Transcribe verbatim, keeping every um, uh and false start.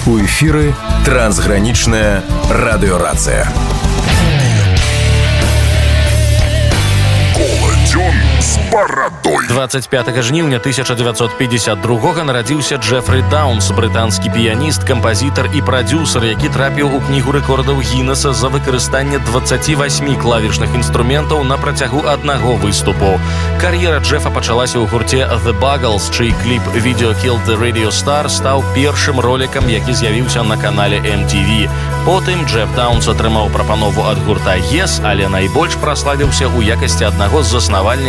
У эфіры трансгранічная радыёрацыя. З барадой. двадцать пятага жніўня тысяча дзевяцьсот пятьдесят другога нарадзіўся Джефрі Даунс, брытанскі піяніст, кампазітар і прадзюсар, які трапіў у кнігу рэкордаў Гіннеса за выкарыстанне дваццаці васьмі клавішных інструментаў на працягу аднаго выступу. Кар'ера Джефа пачалася ў гурце The Buggles, чый кліп «Video Killed the Radio Star» стаў першым ролікам, які з'явіўся на канале эм ти ви. Потым Джеф Даунс атрымаў прапанову ад гурта Yes, але найбольш праславіўся ў якасці аднаго з заснавальнікаў